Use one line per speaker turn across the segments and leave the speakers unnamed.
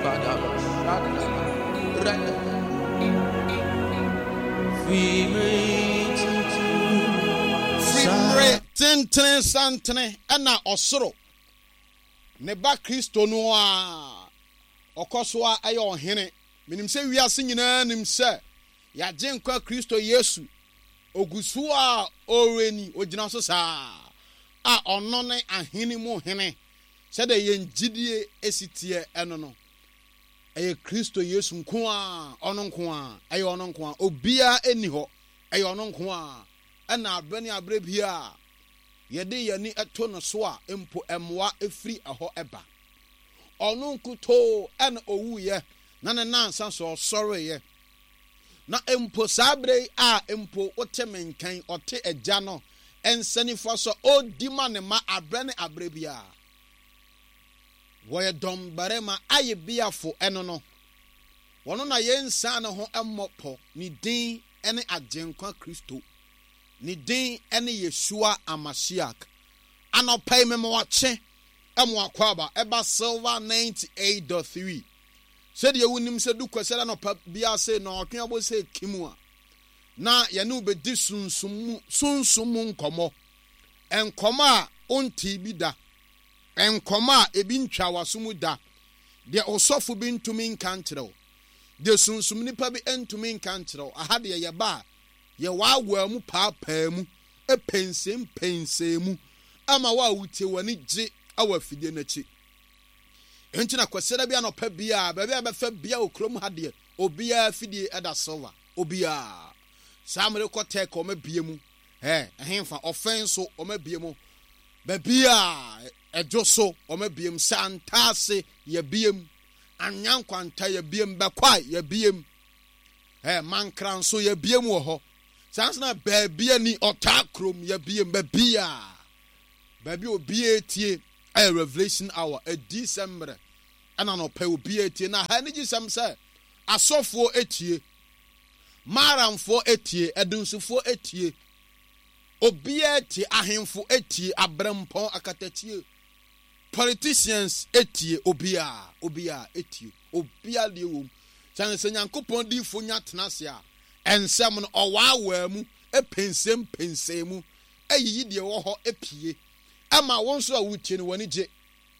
Tentene santene ena osoro ne ba Kristo no a okoso a aye ohene menim se wiase nyina nim se ya genkwa Kristo Yesu ogusu a oreni ogina so saa a ono ne ahene mu hene se de yengidie esitie eno no aye Kristo Yesu nko a ono nko a aye ono nko a obia eni ho aye ono nko a ena abani abrebia yede yani eto no so a empo emwa efri eho eba onu nkuto en owuye na ne nansa so sorry ye na empo sabre a empo otemenkan ote eja no ensani fo so odima ne ma abre ne abrebia woye dombare ma aye biafo eno no wono na yensa ne ho emmopo ni din ene agenkwa Kristo ni din ene Yeshua Amashiach anopai me wache emo akwaba eba silver 98.3 said ye wunim se du kwesela no pa bia se no otwe abo se kimu a na ye ne obedi sunsum nkomo enkomo a onti bi da enkomo a ebi ntwa wasomu da de osofo bi ntumi nkantrel de sunsum nipa bi entumi nkantrel aha de ye ba ye wawa mu paapaa mu epensem ama wa wutie wani gye awafide nachi enti na kwasera bia no pa bia ba bia ba fa bia okrom ha de obia fidie eda silver obia samre ko take o mabie mu ehemfa offense o mabie mu ba bia ejoso o mabie mu santase ye biem anyankwanta ye biem bakwai ye biem mankran so ye biem wo ho sansna baabia ni otakrom ye biem babia babi obia tie a revelation hour a December ana no pe obia tie na ha ni gisam say asofo etie maramfo etie edunsufo etie obia tie ahemfo etie abrempon akatatie politicians etie obia etie obia de wo sanse nyankopon di fo nya tenase a ensem no owawa mu epensem mu ayiyi de wo ho epie ama wonso a wutie no wani gye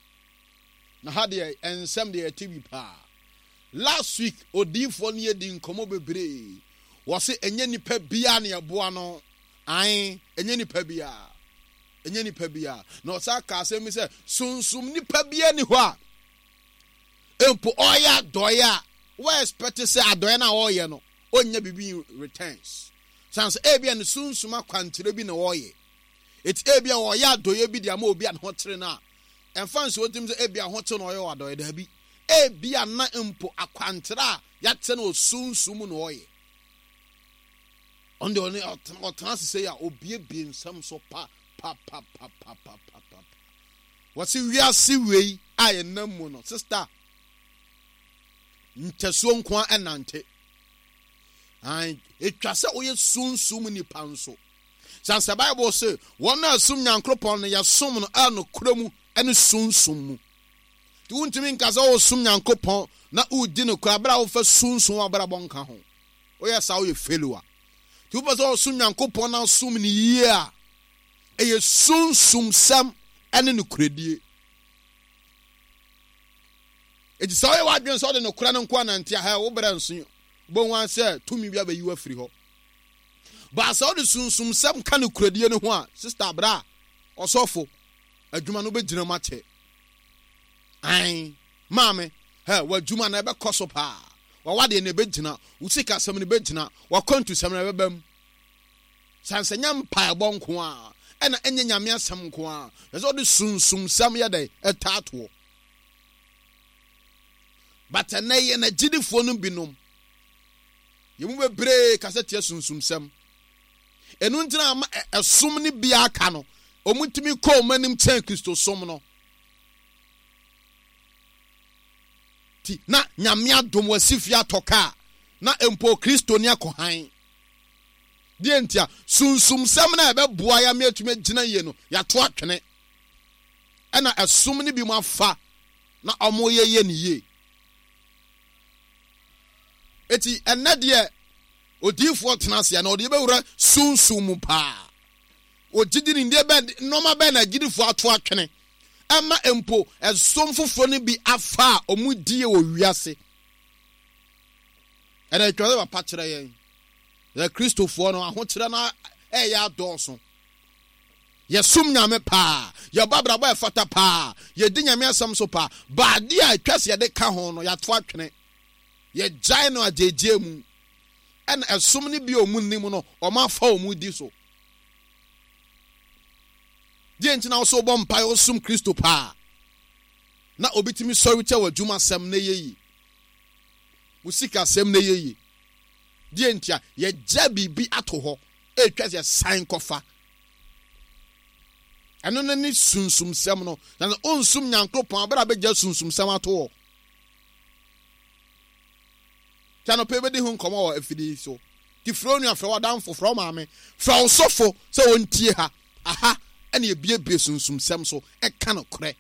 na ha de ensem de atibi pa last week odifo ne yedi nkomo bebre wo se enye nipa bia ne eboa no an enye nipa bia na osa ka asem se sunsum nipa bia ni ho a empo oya doya we expect say adoya na oye no onya bibi returns sans ebia ne sunsum akwantere bi na oye it ebia oya adoya bi dia ma obi an hotere na enfans wotim say ebia hotere na oye adoya da bi ebia na empo akwantera ya te na sunsum na oye onde oni otrans say ya obi bi nsam so pa wasi wiase wei aye namu no sister nteso nko enante an etwa se oye sunsum ni panso sanse bible say wona asum nyankropon no yasom no ano kramu ene sunsum mu ti wuntimi nkaza o sum nyankopon na udi no kra bra wo fa sunsum abra bonka ho oye sa oye failure ti wo ba o sum nyankopon na sum ni yie a eye sunsum sam ene no kredie edi so ye wadwen so de no kra no nko anante ha wo bra nso bon wan se tumi bia ba yiwa firi ho ba so de sunsum sam ka no kredie no ho a sister bra osofo adwuma no be gina mache ai mame wadwuma na be koso pa wa wade ne be gina usika sam ne be gina wa kontu sam na be bam sansanya mpa bonko a ena enye nyame asam nko a so de sunsum sam ya dai etato but na ye na gidifo no binom yemu bebre kasete sunsum sam enu ntina ama esom ni bia aka no omutimi ko manim chen Kristo som no ti na nyame adom wasifia toka na empo Kristo ni akohan die ntia sunsum sam na ebeboa ya metumi gina ye no ya to atwene ena esom ni bi mu afa na omo ye ni ye eti enne de odiifo tenase na odi bewura sunsum pa ogidi ni de be normal be na gidifo ato atwene ama empo esom foforo ne bi afa omudie wo wiase ene twede ba pachire yen the Christopher no ahokyere na eya adonso yesum nyame pa ye babra ba efata pa ye di nyame asam so pa ba de a twase ye de ka ho no ya to atwene ye gyae no ajeje mu ene esom ne bi omunnim no o ma fa omudi so di entina wo so bo mpa osum Kristo pa na obitimi sorry che wadwuma sem na yeyi usika sem na yeyi di entia ye gya bibi ato ho etwa ye san kofa eno na ni sunsum sem no na onsum nyankopon abra be gya sunsum sem ato ho tano pe be di hu nkomo wa afidi so ti fronu afra wadan foforo maame fra osofo se wontie ha aha ene ebie sunsum sem so e ka no kore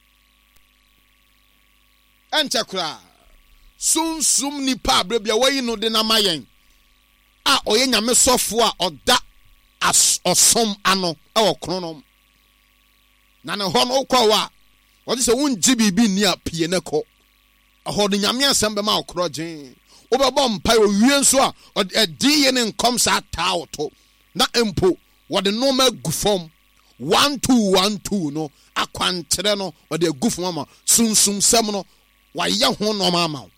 enche kura sunsum ni pa abra bia wayi no de na mayen a oye nyame sofo a oda osom ano e wo kronom na ne ho no kwa wa wo se wonji bibi ni apie ne ko ho de nyame asem be ma okrogen wo be bom pai wo wie nso a edi ye ne nkom sa tawo to na empo wo de no ma gufom 1212 no akwantere no wo de gufom ma sunsum sem no wa ye ho no ma ma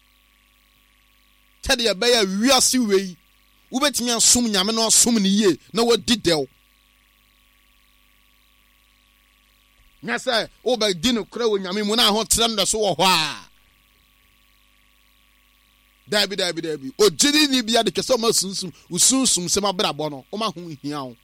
tede ye be ya wiase wei wo betimi asum nyame no asum ne ye na wo didew nyasa wo be di no kra wo nyame mu na ho tere ndo so wo ho a dabi ojiri ni bia de kese o ma sunsum se ma brabo no o ma ho hia o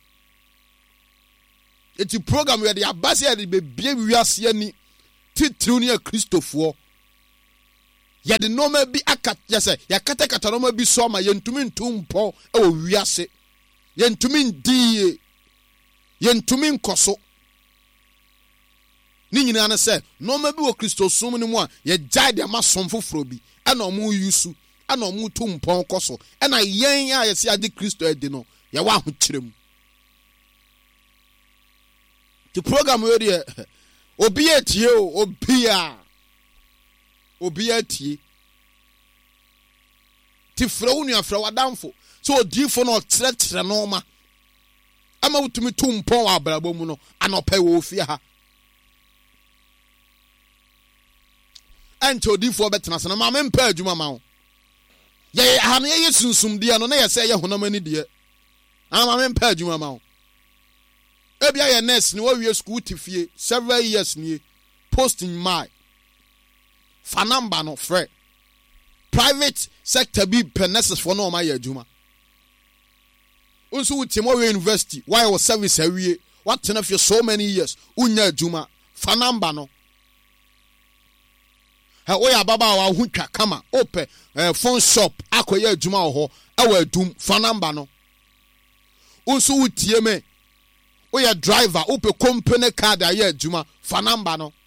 eti program we de abase de be bia wiase ani titru ni Kristofo ye de normal bi akat yese ya kata normal bi so ma yentumi ntumpo e wo wiase yentumi ndie yentumi nkoso ni nyina na se normal bi wo Kristosum ni mu a ye gyae de ma som foforo bi ana omu yusu ana omu tumpon koso ana yen ya yesi ade Kristo edi no ye wa ho kyerem the program we dey obi etie o obi etie ti fronu afra wadamfo so odifo no tretre no ma ama wutumi tumpon wa abrabo mu no anopa wo ofia ha ante odifo betena se na ma mempa adwuma ma wo ye ha no ye sunsum de no na ye se ye honamani de ama mempa adwuma ma wo ebia ye nurse ni wo wie school tifie several years ni post in my fanamba no frɛ private sector bi penesis for no ma ye adwuma unso wuti mo university why was service awie what ten of you so many years unya adwuma fanamba no ha wo ya baba wa hutwa kama ope phone shop akoye adwuma ho awa adum fanamba no unso wutie me wo ya driver ope company card aye adwuma fanamba no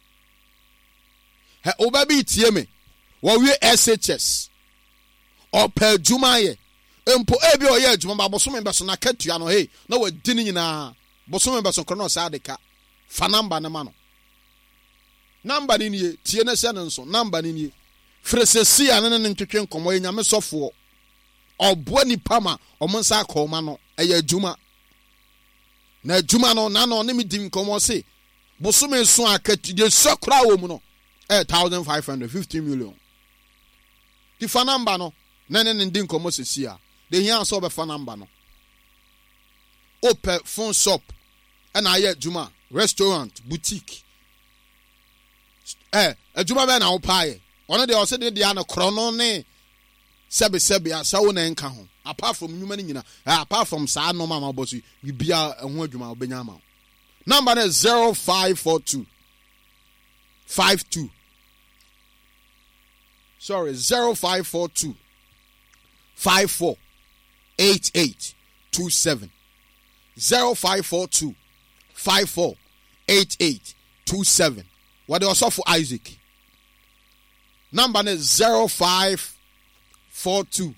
ha obabi tie me wo wie SHS ope adwuma ye empo ebi oye adwuma ba boso me beso na katua no hey na wadi ni nyina boso me beso krono sa adeka fanamba ne ma no number ni nie tie na se ne nso number ni nie fresesi anene ne ntwetwe nkomo nyame sofo obo ni pama omonsa akoma no eye adwuma na adwuma no na no ne mi di nkomo se boso me so akatide sokra wo mu no 1550 million di fanamba no nene ne ndi nkomo sesi a de hia so be fanamba no open phone shop and aye adwuma restaurant boutique adwuma be na wo paaye ono de o se de ana krono ne sebe asa wo na nka ho apart from nyuma ni nyina apart from sa no mama boss bibia ho adwuma obenya ma number is 0542 52 0542 54 8827 0542 54 8827 what they also for Isaac number is 05 42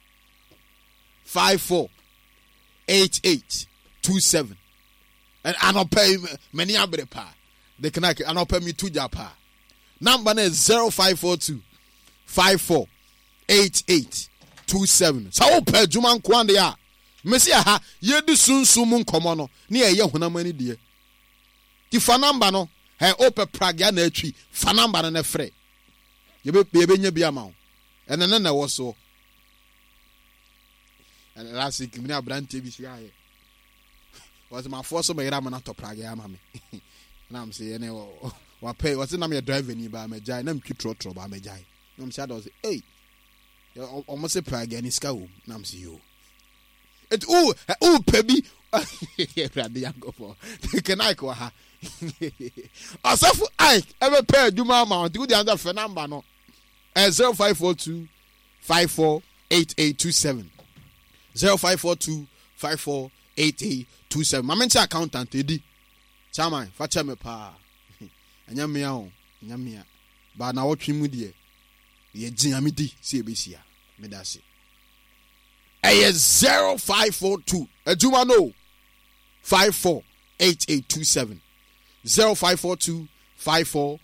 54 88 27. And I don't pay many abrepa. They can I don't pay me 2 japa. Number is 0542 54 88 27. So pay Juman Kwandia. Messia ha ye do soon come on near ye hunamani dear. The fanamba no he open praga na tree fanamba na fre. You be nya biamount. And then I was so. And last week, me na brand TV here. Was my first of my ramana to praga mammy. And I'm saying, what pay? What's the name of driving by my giant? I'm keep trotro by my giant. I'm shadows. Hey, almost a praga and it's cow. I'm see you. It pebby. The young for can I go ha? Also, I ever pair do my mount to the other phenomenon. 0542 54 8827. 0542 54 8827. My mental accountant, Eddie. Chama, Facha me pa. Anyamia, Nyamia. But now what you dear? Ye Jinamidi, CBC. Medasi. A 0542. A Jumano 54 8827. 0542 54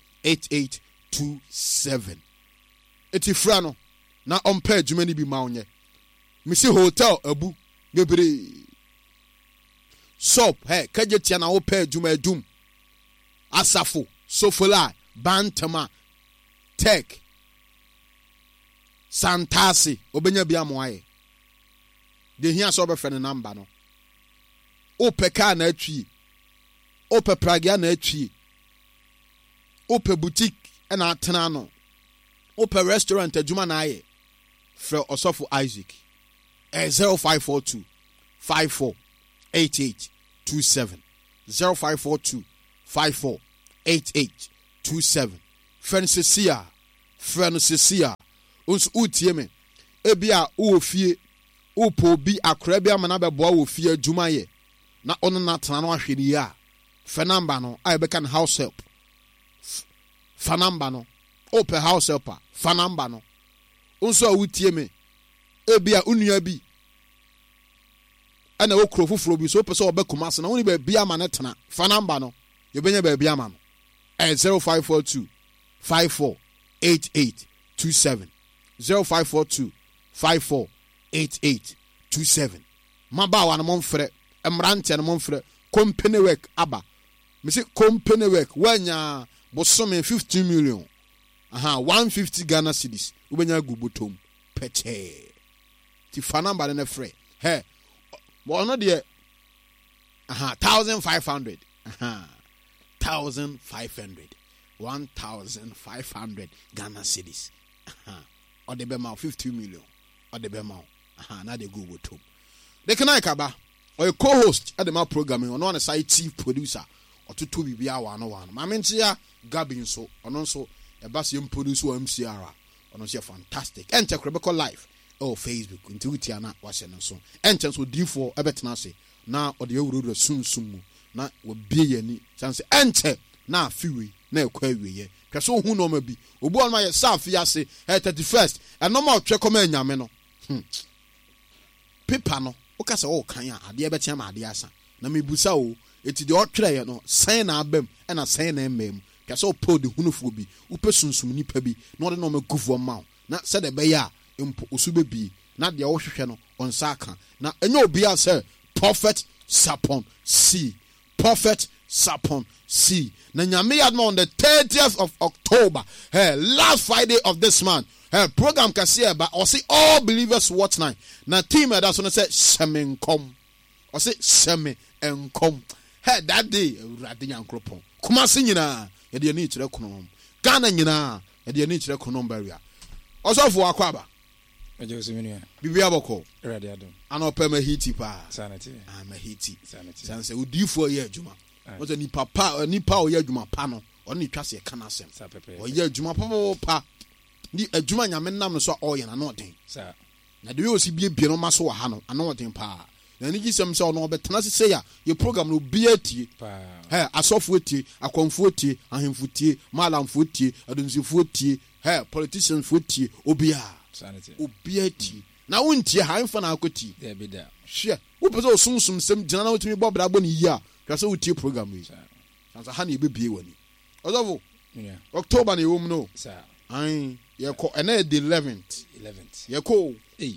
8827. Eti frano na ompe jumani bi maunye. Misi hotel abu gebre. Sop he kajetia na ope juma edum. Asafo, Sofola, Bantama, Tech, Santasi, obenya bia moaye. De hia so be fe number no. Ope ka na atwi. Ope pragia na atwi. Ope boutique na atena no. Open restaurant adwuma na aye for Osofo Isaac 0542 54 88 27 0542 54 88 27 Francis uns utie me ebia wo fie opo bi akra bia mana beboa wo fie adwuma ye na ono na tena no ahwede ya fe number no I be can house help fa number no open house helper fanamba no unso awutie me ebia unua bi ana okro foforo bi so pese obekuma se na woni ba bia ma ne tena fanamba no ye benya ba bia ma no 0542 54 88 27 0542 54 88 27 maba wa no monfre emrante no monfre company work aba me say company work wanya bosome 15 million 150 Ghana cedis ubenya gubotom peche ti fanamba na frɛ he mo no de 1500 1500 Ghana cedis or the bema 50 million or the bema na de gubotom de kana ikaba or a co-host at the ma programming on one side chief producer or to bibia one ma mentia Gabi so ono so a bass young producer MCR on us fantastic. Enter Quebec Live or Facebook into Tiana was and so. Enter so D4 Ebetanase now or the old soon sumu na will be any chance enter na fury na query ye. Caso who no maybe Ubo my self yase at 31st and no more trecomen yameno. Pipano, Ocasa all kanya, a dear betama diasa. Na me busao, it's the old tray no sign abem and a sign mem. So po de hunufobi upe sunsum nipa bi na ode no ma gufo ma na se de be ya empo osube bi na de wo hwehwe no onsa aka na enye obi a se prophet sapon C na nyame ya no on the 30th of October last Friday of this month program kase ba o say all believers watch night na team that so say semenkom o say semenkom that day urade nyankropon kuma se nyina yede ni kire kono Ghana nyina yede ni kire kono baria osofo akwaba
ejosimenia
bibia boko
radio adom
anopa mahiti pa
sanity
mahiti sanse udifo ye adwuma o ni papa o ye adwuma pa no o ni twase kana asem o ye adwuma pa ni adwuma nyame nam no so o ye na no den sa na de we osi bie no maso wa ha no ano den pa na ni gisem se ono obetena se ya ye program no bia tie asofo tie akonfo tie ahemfo tie malamfo tie adonsifo tie politicians fo tie obia obia ti na wontie ha mfa na akoti
there be there
hwe wo pese osumsum sem gina na wotumi bɔ brabo ne yi a hwɛ sɛ wotie program yi sansa ha na ebebie wani ɔdɔfo October na ewom no ai yɛkɔ ɛna the 11th yɛkɔ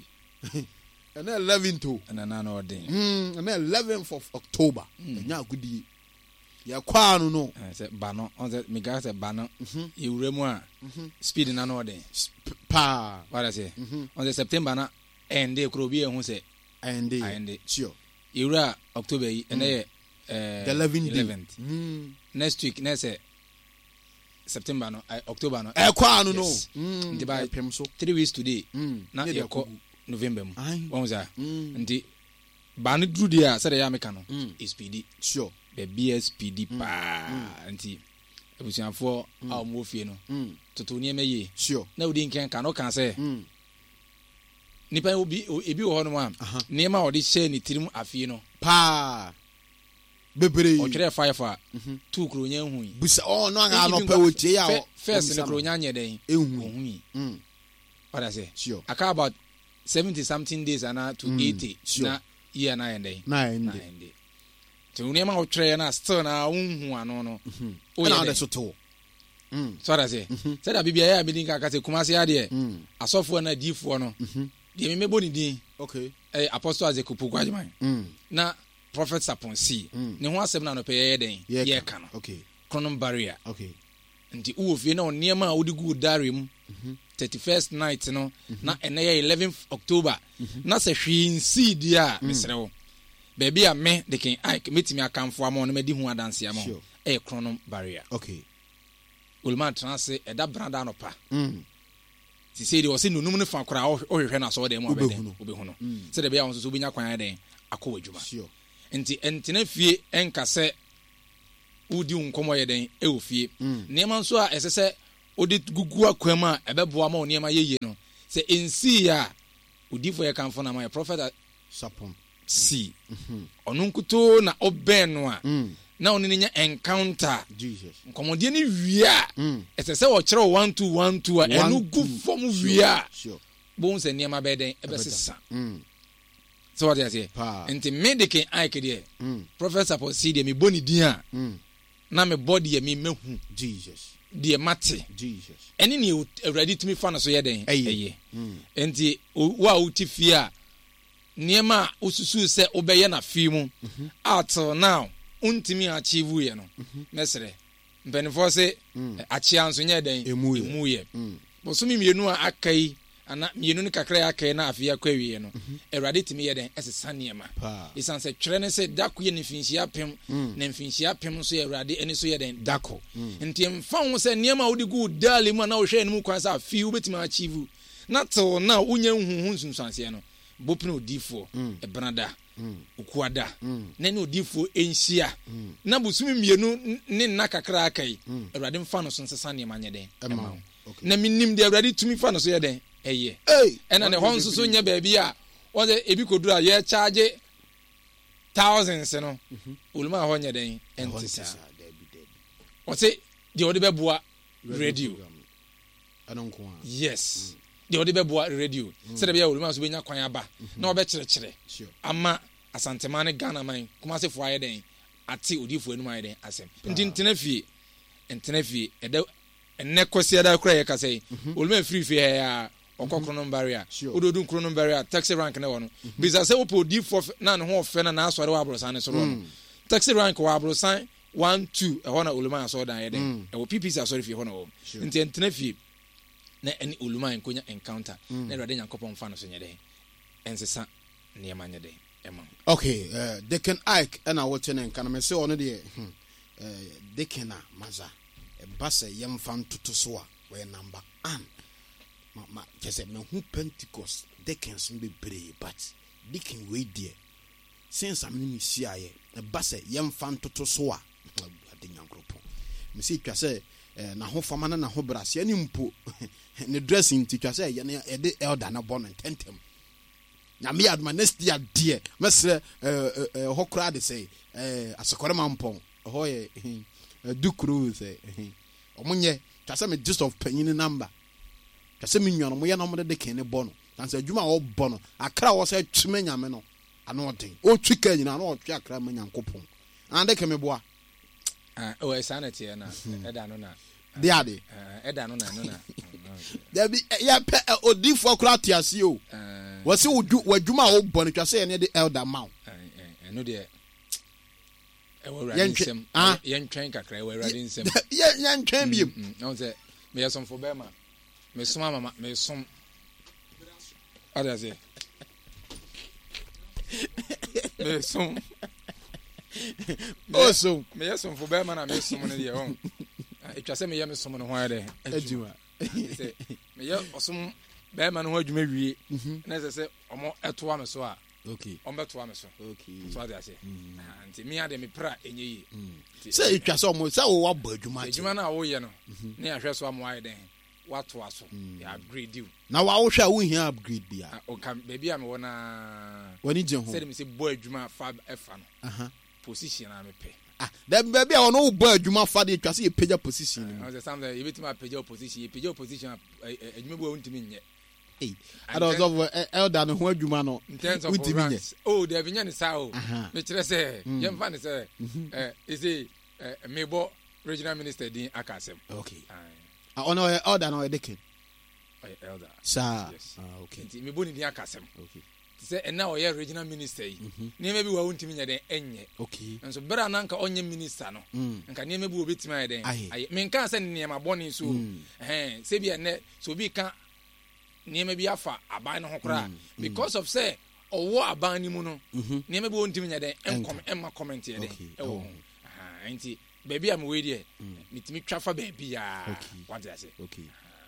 ɛna 11th
ɛna na ɔden
ɛna 11th of October ɛnya agudie yɛkɔ anu no
sɛ ba no on sɛ mega sɛ ba no yɛwura mu a speed na na ɔden
pa
wala sɛ on sɛ September na ɛnde kuro bi ɛho sɛ
ɛnde sure
yɛwura October yi ɛna yɛ
the 11th
next week na sɛ September no October no
ɛkɔ anu no
nti ba 3 weeks today na yɛkɔ November mu wɔn sɛ nti ba no duru deɛ a sɛ de yɛ ameka no is speedy
sure
the BSPD pa nti abusuafoɔ a ɔmo fie no toto nneɛma yie
sure
na wodi nkɛn ka no kan sɛ nipa ebi wɔ hɔ nom a nneɛma a ɔde hyɛ ne tirim afie no
pa bebree
ɔtwerɛ 5 a 2 kuro nya hu yi
busa no anga no pa wotie ya
first ne kuro nya nyɛ den
ehu
yi ɔda sɛ
sure
aka about 70 something days ana to 80 na year na yɛn
na yɛn
to nneɛma a ɔtwerɛ na still na unhu ano no
na ɔde so to
so ɔda sɛ sɛ da bibia yɛ a bidin ka sɛ kumase adeɛ asɔfoɔ na diifoɔ no deɛ me mebɔ ne din
okay
apostle Azekupu Gwajiman na prophet Saponsi ne ho asɛm na no pɛ yɛ den yɛ ka no
okay
chronom barrier
okay
nti wo fie na nneɛma a wodi gu diary mu 31st night no na ɛnɛ yɛ 11th October na sɛ hwee nsi di a mesrɛ wo baabi a me de ken Ike metimi akamfo ama no medi ho adanse ama ɛyɛ chronom barrier
okay
ulma transe ɛda branda no pa ti sɛ de ɔse nunum ne fa kora ɔhwehwɛ na so de mu abɛden obehu no sɛ de bia wo so benya kwan ayɛden akɔ adwuma nti ɛntena fie ɛnka sɛ wodi nkɔmɔ yɛ den ɛwɔ fie nneɛma nso a ɛsɛ sɛ wodi gugu akwam a ɛbɛboa ma nneɛma yɛyɛ no sɛ ensi a odifo yɛ kanfo na ma prophet
Sapon
si ɔno nkuto na ɔbɛn no a na ɔne ne nya encounter
Jesus
nkɔmɔdeɛ ne wie a ɛsɛ sɛ wɔkyerɛ 1212 a ɛno gu fam wie a bon sɛ nneɛma bɛden ɛbɛsesa so what you say nti me de ken Ike deɛ professor for see deɛ me bɔ ne din a na me body deɛ me mehu
Jesus
deɛ mate
Jesus
ɛne ne awurade tumi fa no so yɛ den ɛyɛ nti wo a wuti fie a nneɛma a ususu sɛ wobɛyɛ na fie mu until now untimi achieve yɛ no mesrɛ mpanimfoɔ sɛ akyea nso nyɛ den emu yɛ bosomi mienu a akai ana mienu ne kakra ya akai na afia kwa wie no awurade timi yɛ den ɛsesa nneɛma isan sɛ twere ne sɛ dako yɛ ne mfinhyia pem na mfinhyia pem nso yɛ awurade ɛne so yɛ den dako nti mfa ho sɛ nneɛma a wodi gu dale mu na wo hwɛ ne mu kwan sɛ afie wobɛtimi achieve na till na wonya huhu nsunsuanseɛ no bopene odifoɔ ɛbrada ukuada na ne odifoɔ enhyia na busumi mienu ne nna kakra akai awurade mfa no so nsesa nneɛma nyɛ den ɛma na minim de awurade tumi fa no so yɛ den ɛyɛ ɛna ne hɔ nso so nyɛ baabi a wɔde ebi koduru a yɛ charge thousands no oluma hɔ nyɛ den ɛnte saa wɔte deɛ wɔde bɛboa radio yes deɛ wɔde bɛboa radio sɛ de bɛyɛ oluma so bɛnya kwan aba na wɔbɛkyerɛkyerɛ ama asantema ne Ghana man Kumasefoɔ ayɛ den ate odifoɔ anim ayɛ den asɛm nti ntena fie ɛdɛ ɛnɛ kɔsi ɛda kora yɛ kasa yi oluma firi fie ya ɔkɔ chronom barrier ododu chronom barrier taxi rank ne wɔ no bisa sɛ wopɛ odifoɔ na ne ho ɔfɛ na asɔre wɔ aborosan ne so no taxi rank wɔ aborosan 1-2 ɛhɔ na oluma asɔre dan yɛ den ɛwɔ PPC asɔre fie hɔ na wɔ nti ntena fie na ɛne oluma nkonya encounter na Awurade Nyankopɔn fa no so nyɛ den ɛnsesa nneɛma nyɛ den ɛma
okay Deacon Ike ɛna wɔte ne nka na me sɛ ɔno deɛ Deacon a maza ɛba sɛ yɛmfa ntoto so a wɔyɛ number an ma kyɛ sɛ mehu Pentecost Deacons bebree but Deacon wei deɛ since am ne si ayɛ ɛba sɛ yɛmfa ntoto so a ade Nyankopɔn me sɛ twa sɛ na ho fama na ho brase ani mpo ne dressing ti twa sɛ yɛ ne ɛde elder na bɔ no tentem na me adma next year deɛ mesrɛ ho kra de sɛ asokore mampɔn ho yɛ dukuru sɛ ɔmonye twa sɛ me gist of panyin number kase me nua no mo ye no mo de ken ne bɔ no nansa adwuma wo bɔ no akra wo se tweme nyame no ano den o twika nyina no o twa akra ma nyankopon ande ke me boa
o esanity na eda no na
de ade
eda no na
there be ya pe odifo kra tiase o wo se wadwuma wo bɔ no twa se ne de elder maw
no de yen twɛn kakra ewurade nsɛm
yen twɛn biem
no say me yesom for bema me som mama me som ada say me som
also
me yesom for bema na me som no de ho etwa say me ye me som no ho ade
adwuma
say me ye osom bema no ho adwuma wie na say omo etoa me so a
okay
ombeto me so
okay
so ade ase anti me ade me pra enye yi
say etwa so mo say wo wabɔ adwuma
na wo ye no na ahwɛ so amo aye den wato aso ya upgrade you
na wa wo hwɛ wo hia upgrade bia
o kan baby am wona
wani je ho
say me say boy adwuma fa efa no position na me pe
then baby I no bɔ adwuma fa de etwa say page position
no say something you betima page position adwuma bo wontimi nye
I don't know elder no ho adwuma no
in terms of ranks oh there binya ni sa o me kire say yem fa ni say say mebo regional minister din akasem
okay ono elder no edeke
elder
sa
okay mebo ni din akasem
okay
say na o ye regional minister yi ni me bi wa wontimi nya den enye
okay
nso bera na nka onye minister no nka ni me bi obetimi nya den aye me nka say ni ma boni so say bi ene so bi ka niema bi afa aban no ho kra because of say owo aban ni mu no niema bi wontimi nya den emma comment ye den ewo enti baby am we dey mitimi twafa baby ya what dey say
okay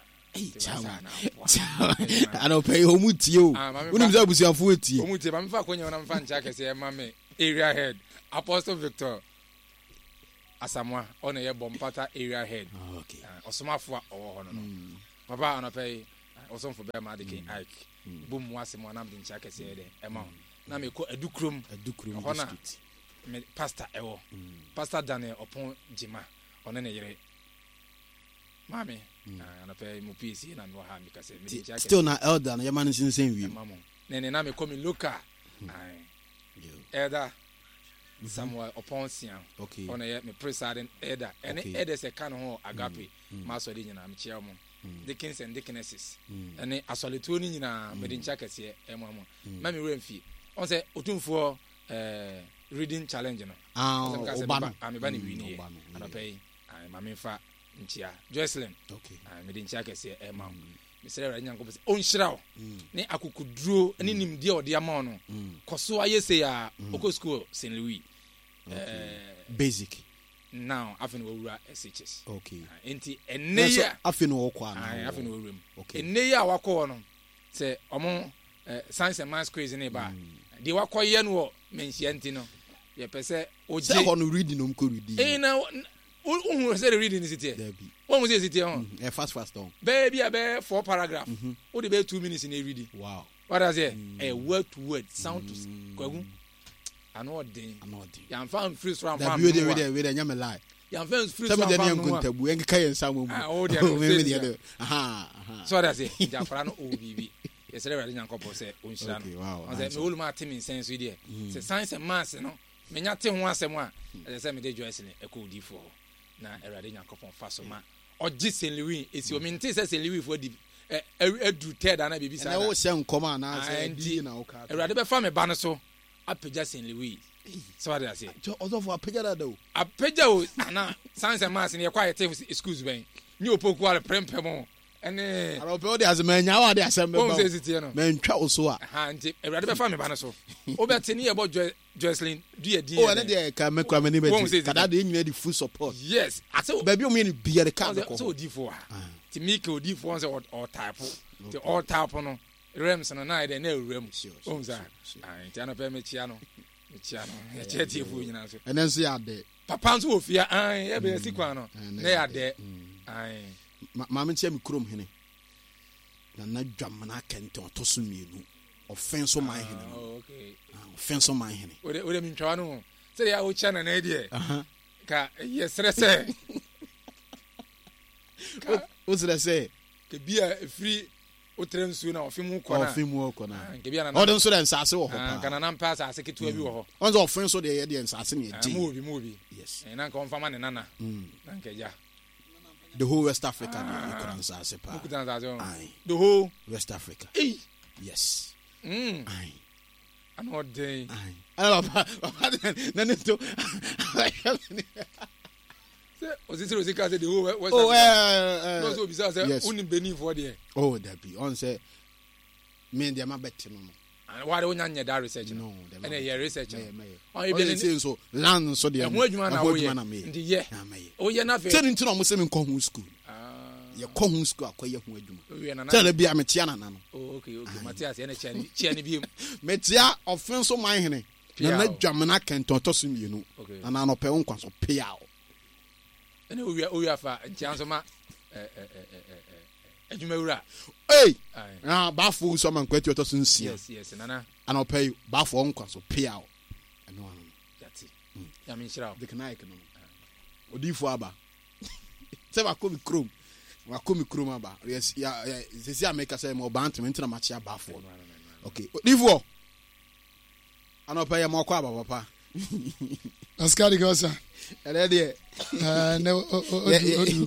I don't pay omutie o unim za busiafo etie
omutie ba mfa kwanya na mfa ncha kese ma me area head Apostle Victor Asamoah on ye bompata area head
okay
osomafo owo ho no papa on pay osom for be ma de kin Ike bum wase mo na me ncha kese de ema na me ko adukrom district me pastor ewo pastor Daniel Opon Jima on ne yere mami na pay mo PC na no ha me kase me ncha kese
still na elder na yamani sinsen wi
mamo ne na me come local elder Samuel Opon Sian
okay
on ye me presiding elder and elder se kan ho agape ma so de nyina me chia mo Dickens and Dickenses and asolitu ni nyina me de ncha kase emo ma me remfi on say otumfo reading challenge no ba ni wini ana pay ma me fa ntia Jocelyn
okay
me de ncha kase ema me sere ra nyanko se on shirawo ne akukuduro ne nimde ode ama no koso ayese ya oko school St. Louis
basic
now afin wura SHS
okay
enti enneya
afin wo kwa
na afin wo wura
okay
enneya wakọ no se omo science and maths quiz ne ba de wakọye no menhia enti no ye pese oje
se ho no reading no mko reading
na uhun se reading ni sitie won mo se sitie ho
fast on
baby abe 4 paragraph o de be 2 minutes in reading
wow
what does it word to word sound to kwagu anodin ya fan free from farm
we dey nyame lie
ya fan free from farm
no nkontabu en ka yen samu
o de so that's it ja fara no o bibi ye sele rade nyankopɔ sɛ onhyira no on say me wolu ma temi sense we dey say science and maths no me nya te ho asɛm a ɛsɛ sɛ me de Joyce ne ɛkɔ odifo na rade nyankopɔ fa so ma ɔgye St. Louis esi o me nte sɛ St. Louis fo di edu ted ana bibi sa
na wo se nkoma na se di na wo ka
rade be fa me ba no so apagya St. Louis so what dey say
ozofo apagya da o
apagya o ana science and maths ne ye kwa yete schools ben ni opoku ale prempem ene
ara ope o de azemanya wa de asem be ba
o se sitie no
mentwa o so a
ha nti rade be fa me ba no so o be teni ye bo Jocelyn du ye din
o ene de ka mekwa mani be kada de nyina di full support
yes ase
baby o me ni bia de ka ko
so di fo ti mike odi fo on say all type ti all type no rems no na ide na ewurem o nza nti ana pe me chia no ya cheti fo nyina so
ene nso ya de
papa nso ofia ya be sikwa no na ya de
ma me chia mi krom hene na dwam na kente otoso mienu offense man hene
okay
offense man hene
o de mi ntwa no se ya o chia na na de ka yesere se
o sere se
ke bia free otre nsuo na ofim ho kona
ofim ho kona
ke bia na
odon so de nsase wo ho pa
kana na mpa asase ketua bi wo ho
onzo ofin so de nsase na eji
mu obi
yes
na nka onfa ma ne nana na nka ja
the whole West Africa you nsase pa
the whole
West Africa yes
ai ano dey
ai papa na ne to
Osisi Osika said the whole West Africa. No, so bisa say
yes.
Uni Benin for there.
Oh, that be on say me dey ma bet no.
And why don't you that research?
No,
and your research.
Oh, you be say so land so there.
Ho adwuma na me. Ndi ye. Oh, ye na fe.
Tell nti no mo say me ko hu school. Ye ko hu school akoye hu adwuma. Tell be am tia na no.
Oh, okay. Matthias, ye na chia ni bi.
Me tia ofin so man hene. Na na dwamena kenton to so mienu. Na no pe nkwa so pia.
Ene we afa ntianso ma adwumawura
bafo so man kwati otoso nsia
yes nana
ana pay bafo nkwa so pia eno anu
yati ya min shira
de kana ikno odifo aba se ba komi krom aba yes ya sisi ameka say mo bant me ntina machi bafo okay odifo ana pay mo kwa aba papa
Askari gosa
ele de
ne